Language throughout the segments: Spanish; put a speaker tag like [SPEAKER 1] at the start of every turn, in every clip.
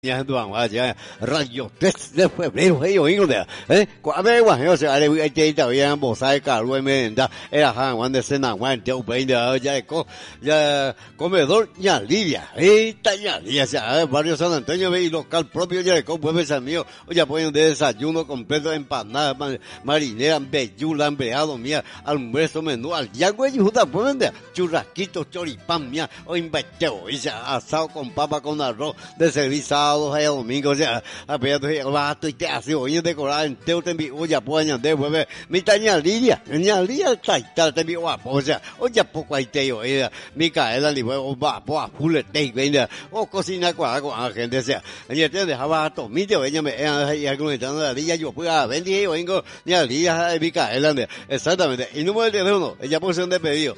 [SPEAKER 1] ya radio 3 de febrero hay oído de quả bé quả hiểu sẽ đây cái tàu ya bộ sai cả luôn men da era hàng quan de sena quan tiêu bây giờ có me dos ya Lidia ta ya Lidia ya barrio San Antonio ve local propio ya con pueblo mío ya ponen de desayuno completo empanada marinera bellula empleado mía almuerzo menú al ya güey juda ponen de churrasquito choripán mía o inventeo ya asado con papa con arroz de servicio sábado hay domingo, o sea, apenas va estoy te hace hoy de decorar en teu te envío ya pues año de vuelve mi taña Lidia está te envío o sea, o ya poco hay te yo Micaela li o va po a full te venga o cocina con la gente o sea, y te dejaba to mi te ella me y argumentando la Lidia yo pueda vender yo vengo ni a Lidia Micaela exactamente y número de teléfono ella posición de pedido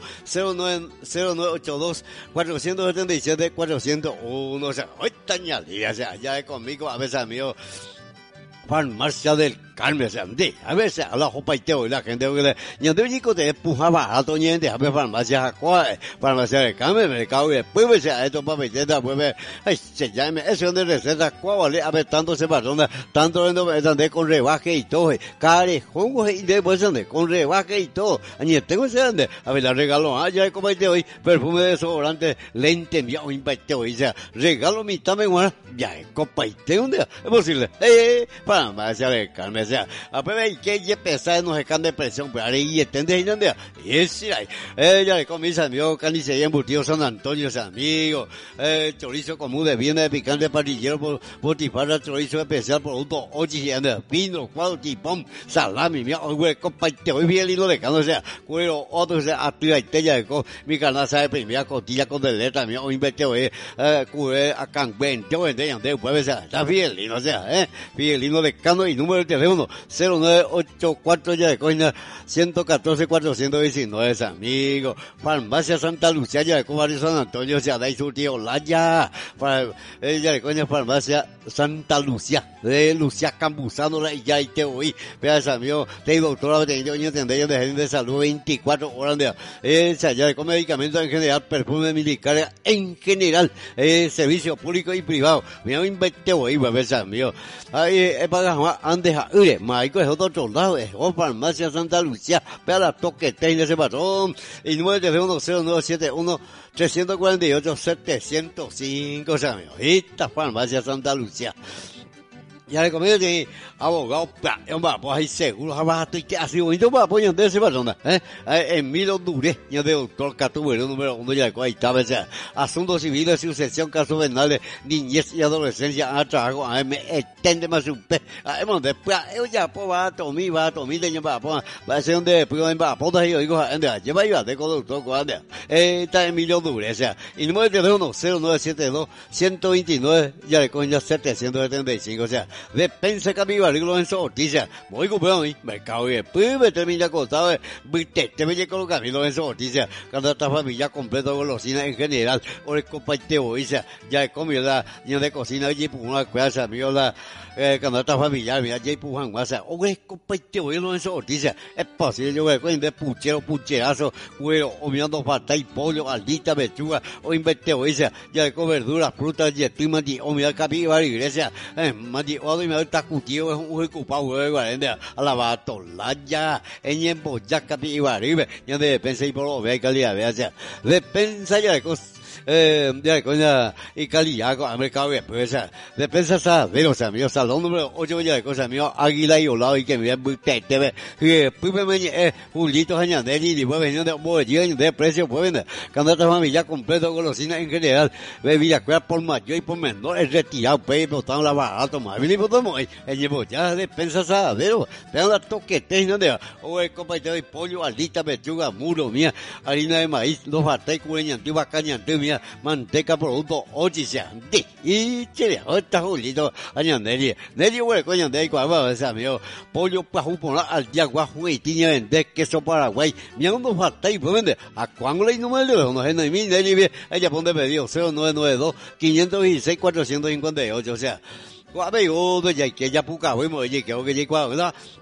[SPEAKER 1] 0982 477 401 o sea, hoy taña Lidia o sea, ya conmigo a veces amigo farmacia del Carmen, a veces a la jopa y teo y la gente que yo te digo te empujaba a toñente a ver farmacia farmacia del Carmen mercado y después me sea esto para meter pues se llama eso de receta cuál a ver tanto se perdona tanto de con rebaje y todo carejón y después de con rebaje y todo añe tengo ese ande a ver la regalo allá como este hoy perfume de desodorante lente mío impacte hoy sea regalo mitad me guarda ya copa y teo es posible farmacia del Carmen o sea, apenas que ya pesar no se cambia de presión, pero ahí entiende y no y es ella con mis amigos carnicería embutido San Antonio, amigos, chorizo común de viene de picante parrillero por tifarra, chorizo especial producto ochi pino, cuadro, tipón, salami, mi güey, compa, te voy bien lindo de cano, o sea, cuero, otro, o sea, activa y tella de mi canal sabe primera costilla con deleta, mi invertido, cubre a cangüen, te voy a entender, pues, o sea, está bien lindo, o sea, bien lindo de cano y número de teléfono 0984 ya de coña 114 419 amigos farmacia Santa Lucía ya de barrio San Antonio se da su tío Laya ya de coña farmacia Santa Lucía de Lucía Campuzano la ya y te oí veas amigo te doctora de gente de salud 24 horas de esa ya de con medicamentos en general perfume militar en general servicio público y privado me han inventado hoy veas amigo ahí para antes Maico es otro lado, es farmacia Santa Lucía, para la toquete en ese patrón, y número de teléfono 0971 348 705, o sea, esta farmacia Santa Lucía. Ya le comento que abogado, pues hay seguro, estoy que así bonito para apoyar de esa persona, Emilio Duré, ya de doctor Catubero, número 1, ya de ahí está, asuntos civiles, sucesión, casos penales, niñez y adolescencia, a trabajo, me extiende más un pe, después, ya, pues va a tomar, de va a ser donde, después, va a poder, yo digo, lleva yo a de doctor, está Emilio Duré, o sea, y número de teléfono 0972 129, ya le coño 775, o sea, despensa Capibari Lorenzo Ortiz, muy comprado y mercado y después me termina acostado, te me llega con Camilo Lorenzo Ortiz, cuando esta familia completa golosina en general, o el compañero ya de comida, ya de cocina, y por una cuasa, amigo, cuando esta familia, mira, ya por Juan Guasa, o el compañero Lorenzo Ortiz, es posible, yo voy de pucherazo, cuero, o mirando falta y pollo, aldita, pechuga, o inventeo, ya de con verduras, frutas, y estoy mandi, o mira Capibari Iglesia, mandi, o me está cutido es un ocupado de guardia a la batolaya en emboya Capibari ya de defensa y por lo ve calidad vea defensa ya de cosas ya coña y calidad con mercado después defensa sa de los amigos salón número 8 ya de cosas amigos Águila y Olado y que me muy tete que pues me Julito Añanelli y después venía de un de precio pues vender cuando esta familia completo golosina en general de Villacueva por mayor y por menor es retirado pues botaron la barato más bien y todo el llevo ya defensa sa de los pero la toquete no de o el compañero de pollo aldita pechuga muro mía harina de maíz dos bates cueña antigua caña antigua manteca producto ochiciante y chile está Julito Añanelli Nelly güey coña de cuava ese amigo pollo pajú por al día guajo y tiña vender queso Paraguay mi ando falta y pues vende a cuánto le número de los no es mi Nelly ella pone pedido 0992 516 458 o sea guabe yo ya que ya puca güey mo que ya ¿verdad?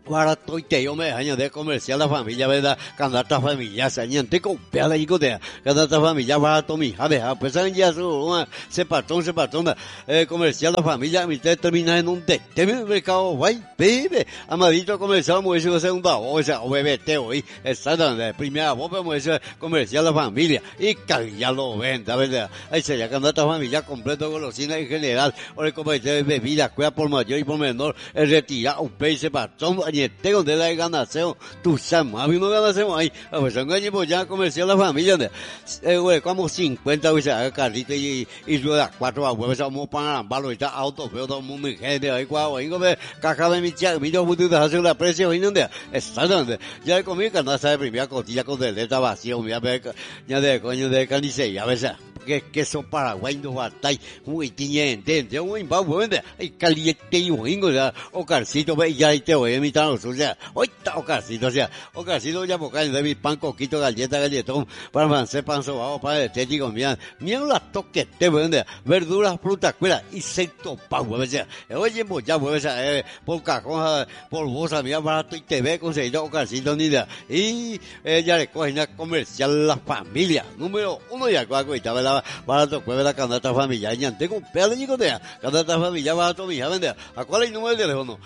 [SPEAKER 1] barato y te yo me año de comercial la familia, ¿verdad? Canasta familia, se añante con peada y cotea. Canasta familia barato, mi hija, deja, pues ya se patrón, comercial la familia, mi te termina en un teme mercado, guay, bebe. Amadito comercial, me dice segunda voz, o sea, o bebé te hoy, exactamente, primera voz, me dice comercial la familia, y ya lo venta, ¿verdad? Ahí sería canasta familia completo, golosina en general, o el comercial de bebida, cuida por mayor y por menor, el retirar un peixe patrón, tengo de la ganación, tú sabes, a mí no ganasemos ahí, a ver, son años ya comercial la familia, güey, como 50, o sea, carrito y ruedas 4 a huevos, vamos para ambalo, y está auto, pero todo el mundo gente, ahí cuando vengo, caja de mi chica, mi yo puedo hacer la precio, y no de, exactamente, ya comí canasta de primera costilla con deleta vacío, ya de coño de carnicería, a veces, que son Paraguay no batai muy tiñente de un imbabuende y caliente y wingo ya o carcito ve ya te voy a imitar o sea hoy está o carcito ya boca de mi pan coquito galletón para francés pan sobao para estético mira la toque te vende verduras frutas cuela y secto pa huevesa oye ya huevesa por cajón por bolsa mira barato y te ve conseguido o carcito ni de y ella le coge una comercial la familia número 1 ya cuacuita ¿verdad? Barato cueve la canasta familiar ñante con pedo de nicotea canasta familiar barato mija vende a cuál es el número de teléfono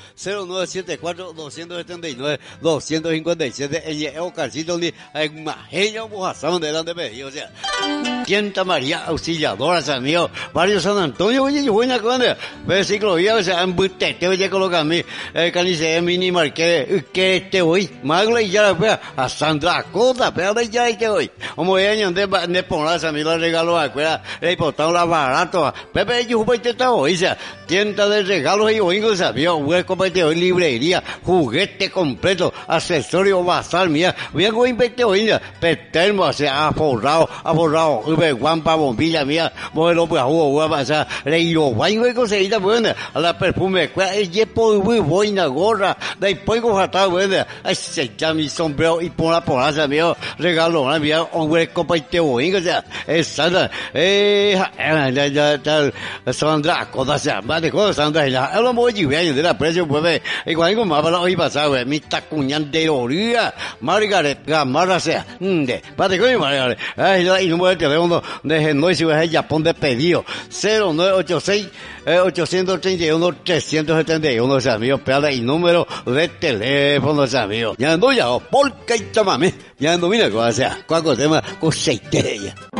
[SPEAKER 1] 0974 279 257 el carcito ni en majeño mojazón delante de o sea Tienta María Auxiliadora San mío barrio San Antonio oye yo buena con versículo o sea en butete oye coloca mi canice mini marque que te voy magla y ya la a Sandra Cota pero ya te voy como ella de poner San mío regalo acuerda le portado la barato Pepe yo voy te está hoy sea tienda de regalos y oigo sabía hueco para hoy librería juguete completo accesorio basal mía voy a inverte hoy petermo o sea aforrado guampa bombilla mía modelo pues jugo pasar leído guay conseguida buena a la perfume es por muy buena gorra después con jata buena se llama mi sombrero y por la poraza mío regalo la mía un hueco para hoy o sea esa Sandra cosa sea más de cosas Sandra ya lo muy bien de la precio pues igual como más para hoy pasado mi tacuñan de orilla Margaret Gamara sea para que Margaret y no voy a teléfono de no si es Japón de pedido 0986 831 371 o sea mío peada y número de teléfono o sea mío ya no ya porque llámame ya no mira cosa sea cuál tema con seitería